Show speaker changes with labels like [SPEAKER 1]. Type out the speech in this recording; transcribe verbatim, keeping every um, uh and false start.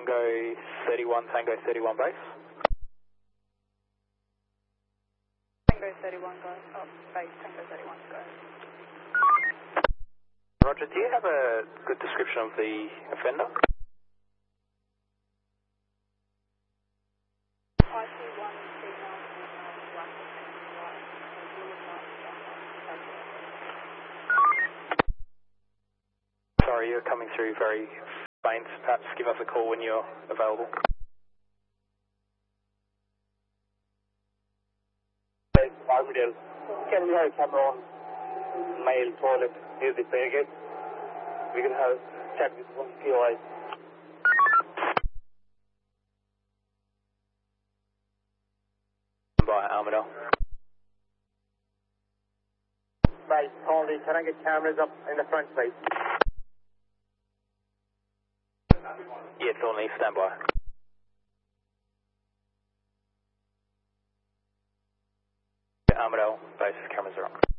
[SPEAKER 1] Tango thirty-one, Tango thirty-one base.
[SPEAKER 2] Tango thirty-one, go. Oh, base, Tango thirty-one, go.
[SPEAKER 1] Roger, do you have a good description of the offender?
[SPEAKER 2] I see one female, female, black, white,
[SPEAKER 1] Sorry, you're coming through very faint. Perhaps give us a call when you're available.
[SPEAKER 3] Can we have camera on male toilet near the barricade? We can have chat with one P O I.
[SPEAKER 1] By Armadale.
[SPEAKER 3] Base, Colony, can I get cameras up in the front, please?
[SPEAKER 1] Yeah, Thornley, stand by. Armadale, base cameras are on.